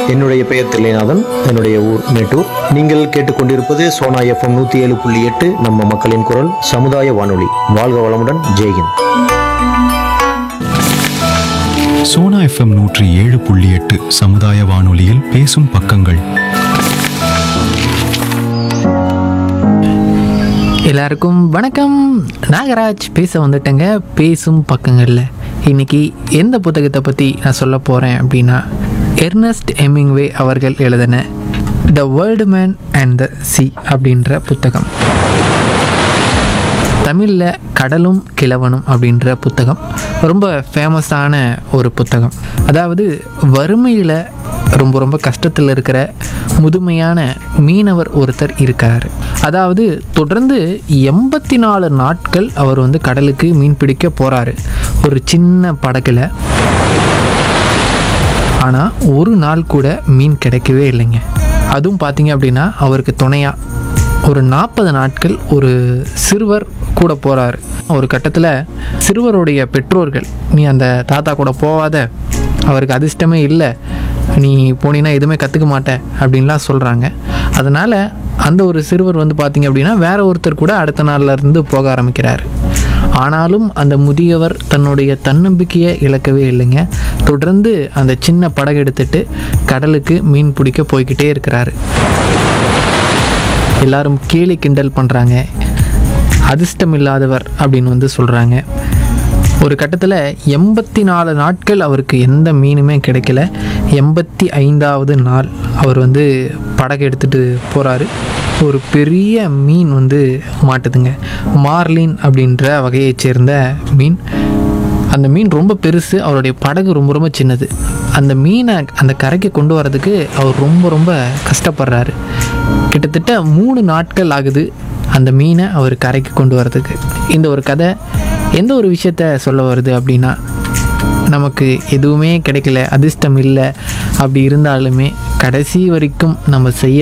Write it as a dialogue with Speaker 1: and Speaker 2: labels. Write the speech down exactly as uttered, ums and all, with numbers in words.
Speaker 1: என்னுடைய பெயர் தில்லைநாதன். என்னுடைய ஊர் மேட்டூர். நீங்கள் கேட்டுக்கொண்டிருப்பது சோனா எஃப்எம் நூற்றி ஏழு புள்ளி எட்டு, நம்ம மக்களின் குரல் சமுதாய வானொலி. வாழ்க வளமுடன். ஜெய்ஹிந்த்.
Speaker 2: சோனா எஃப்எம் நூற்றி ஏழு புள்ளி எட்டு சமுதாய வானொலியில் பேசும் பக்கங்கள்.
Speaker 3: எல்லாருக்கும் வணக்கம். நாகராஜ் பேச வந்துட்டேங்க. பேசும் பக்கங்களில் இன்னைக்கு எந்த புத்தகத்தை பற்றி நான் சொல்ல போகிறேன் அப்படின்னா, எர்னஸ்ட் ஹெமிங்வே அவர்கள் எழுதின the world man and the C அப்படின்ற புத்தகம். தமிழில் கடலும் கிழவனும் அப்படின்ற புத்தகம் ரொம்ப ஃபேமஸான ஒரு புத்தகம். அதாவது வறுமையில் ரொம்ப ரொம்ப கஷ்டத்தில் இருக்கிற முதுமையான மீனவர் ஒருத்தர் இருக்கார். அதாவது தொடர்ந்து எண்பத்தி நாலு நாட்கள் அவர் வந்து கடலுக்கு மீன் பிடிக்க போகிறாரு ஒரு சின்ன படகுல. ஆனால் ஒரு நாள் கூட மீன் கிடைக்கவே இல்லைங்க. அதுவும் பார்த்தீங்க அப்படின்னா அவருக்கு துணையாக ஒரு நாற்பது நாட்கள் ஒரு சிறுவர் கூட போகிறாரு. ஒரு கட்டத்தில் சிறுவருடைய பெற்றோர்கள், நீ அந்த தாத்தா கூட போகாத, அவருக்கு அதிர்ஷ்டமே இல்லை, நீ போனீன்னா எதுவுமே கற்றுக்க மாட்டேன் அப்படின்லாம் சொல்கிறாங்க. அதனால் அந்த ஒரு சிறுவர் வந்து பார்த்திங்க அப்படின்னா வேற ஒருத்தர் கூட அடுத்த நாள்லேருந்து போக ஆரம்பிக்கிறார். ஆனாலும் அந்த முதியவர் தன்னுடைய தன்னம்பிக்கையை இழக்கவே இல்லைங்க. தொடர்ந்து அந்த சின்ன படகு எடுத்துட்டு கடலுக்கு மீன் பிடிக்க போய்கிட்டே இருக்கிறாரு. எல்லாரும் கேலி கிண்டல் பண்ணுறாங்க, அதிர்ஷ்டம் இல்லாதவர் அப்படின்னு வந்து சொல்கிறாங்க. ஒரு கட்டத்தில் எண்பத்தி நாலு நாட்கள் அவருக்கு எந்த மீனுமே கிடைக்கல. எண்பத்தி ஐந்தாவது நாள் அவர் வந்து படகு எடுத்துகிட்டு போகிறாரு. ஒரு பெரிய மீன் வந்து மாட்டுதுங்க. மார்லின் அப்படின்ற வகையைச் சேர்ந்த மீன். அந்த மீன் ரொம்ப பெருசு, அவருடைய படகு ரொம்ப ரொம்ப சின்னது. அந்த மீனை அந்த கரைக்கு கொண்டு வரதுக்கு அவர் ரொம்ப ரொம்ப கஷ்டப்படுறாரு. கிட்டத்தட்ட மூணு நாட்கள் ஆகுது அந்த மீனை அவர் கரைக்கு கொண்டு வரதுக்கு. இந்த ஒரு கதை எந்த ஒரு விஷயத்த சொல்ல வருது அப்படின்னா, நமக்கு எதுவுமே கிடைக்கல, அதிர்ஷ்டம் இல்லை, அப்படி இருந்தாலுமே கடைசி வரைக்கும் நம்ம செய்ய